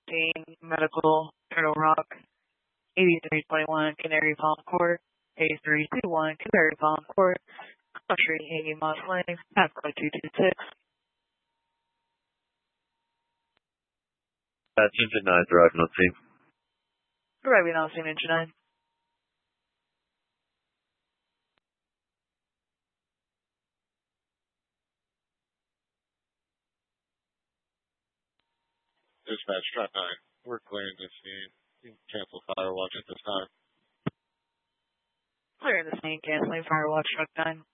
Medical, Turtle Rock, 8321 Canary Palm Court, 8321 Canary Palm Court, Country, Hanging Moss Lane, passcode 226. Engine 9 driving on scene. Arriving on scene, Engine 9. Dispatch, Truck 9. We're clearing the scene. You can cancel fire watch at this time. Clearing the scene, canceling Firewatch Truck 9.